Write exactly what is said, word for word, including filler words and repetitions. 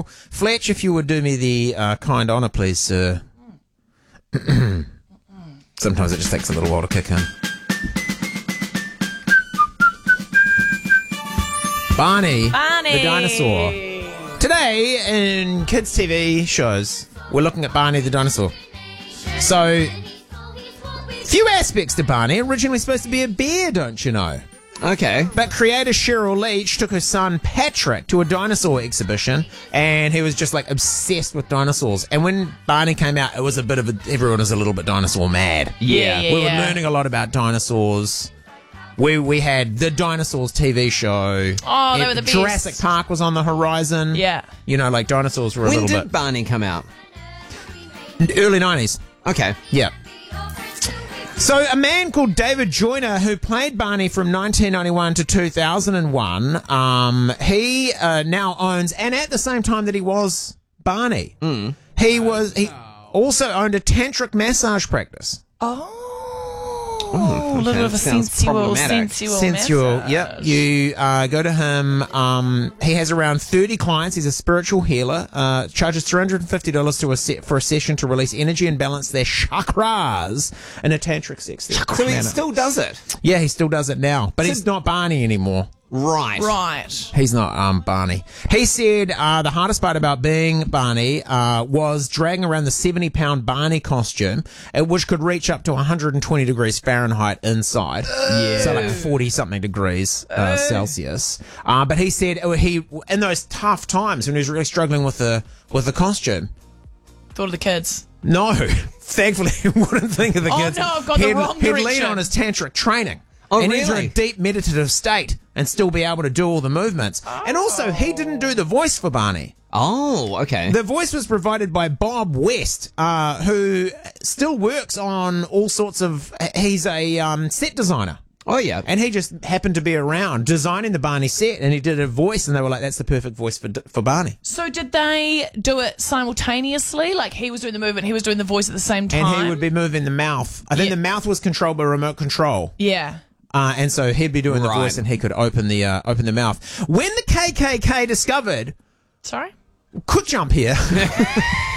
Fletch, if you would do me the uh, kind honour, please, sir. Sometimes it just takes a little while to kick in. Barney, Barney, the dinosaur. Today in kids' T V shows, we're looking at Barney the dinosaur. So, few aspects to Barney. Originally supposed to be a bear, don't you know? Okay. But creator Cheryl Leach took her son Patrick to a dinosaur exhibition, and he was just like obsessed with dinosaurs. And when Barney came out, it was a bit of a, everyone was a little bit dinosaur mad. Yeah, yeah, we were yeah. learning a lot about dinosaurs. We we had the Dinosaurs T V show. Oh, they It- were the best. Jurassic Park was on the horizon. Yeah. You know, like dinosaurs were a When little did bit Barney come out? early nineties. Okay. Yeah. So a man called David Joyner, who played Barney from nineteen ninety-one to two thousand one, um, he uh, now owns, and at the same time that he was Barney, Mm. he was he also owned a tantric massage practice. Oh, a little bit of a sounds sensual, problematic. sensual, Sensual, massage. yep. You uh, go to him. Um, he has around thirty clients. He's a spiritual healer. Uh, charges three hundred fifty dollars to a se- for a session to release energy and balance their chakras in a tantric sex. So he manner. still does it? Yeah, he still does it now, but So- he's not Barney anymore. Right. Right. He's not um, Barney. He said uh, the hardest part about being Barney uh, was dragging around the seventy-pound Barney costume, uh, which could reach up to one hundred twenty degrees Fahrenheit inside. Yeah. So like forty-something degrees uh, Celsius. Uh, but he said uh, he in those tough times when he was really struggling with the with the costume. Thought of the kids. No, thankfully he wouldn't think of the Oh, kids. no, I've gone the he'd, wrong he'd lean direction. on his tantric training. Oh, and enter really? a deep meditative state and still be able to do all the movements. And also, he didn't do the voice for Barney. Oh, okay. The voice was provided by Bob West, uh, who still works on all sorts of... He's a um, set designer. Oh, yeah. And he just happened to be around designing the Barney set, and he did a voice, and they were like, that's the perfect voice for for Barney. So did they do it simultaneously? Like he was doing the movement, he was doing the voice at the same time? And he would be moving the mouth. I think Yeah. the mouth was controlled by remote control. Yeah. Uh, and so he'd be doing the Right. voice, and he could open the uh, open the mouth. When the K K K discovered, Sorry? quick jump here.